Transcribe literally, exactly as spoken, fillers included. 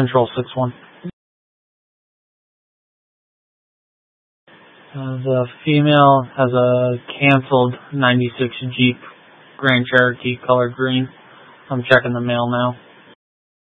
Control six one. Uh, the female has a canceled ninety-six Jeep Grand Cherokee colored green. I'm checking the male now.